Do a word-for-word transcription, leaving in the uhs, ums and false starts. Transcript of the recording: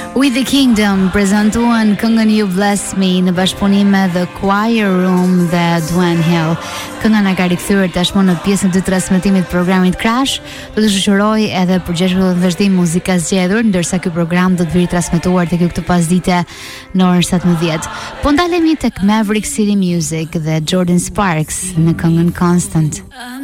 With the Kingdom prezantuan këngën You Bless Me në bashkëpunim me The Choir Room dhe Duane Hill. Kënga na ka rikthyer tashmë në pjesën e dytë të transmetimit të programit Crash. Do të shoqëroj edhe përgjeshëm të vazhdim muzika zgjedhur, ndërsa ky program do të vijë transmetuar tek ju këtë pasdite në orën satëmbëdhjetë. Po ndalemi tek Maverick City Music dhe Jordan Sparks në këngën Constant.